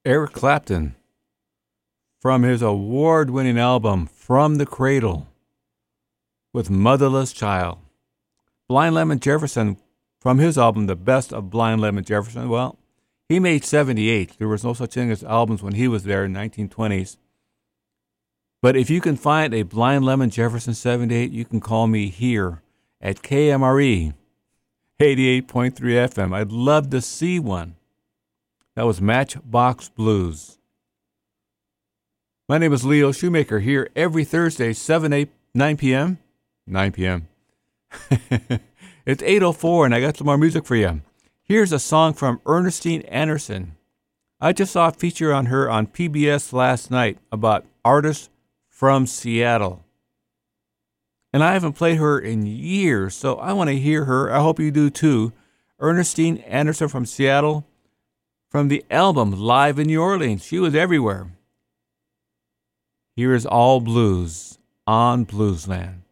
Eric Clapton, from his award-winning album From the Cradle with Motherless Child. Blind Lemon Jefferson, from his album The Best of Blind Lemon Jefferson. Well, he made 78. There was no such thing as albums when he was there in the 1920s. But if you can find a Blind Lemon Jefferson 78, you can call me here at KMRE 88.3 FM. I'd love to see one. That was Matchbox Blues. My name is Leo Shoemaker, here every Thursday, 9 p.m. 9 p.m. It's 8:04, and I got some more music for you. Here's a song from Ernestine Anderson. I just saw a feature on her on PBS last night about artists from Seattle. And I haven't played her in years, so I want to hear her. I hope you do too. Ernestine Anderson from Seattle, from the album Live in New Orleans. She was everywhere. Here is All Blues on Bluesland.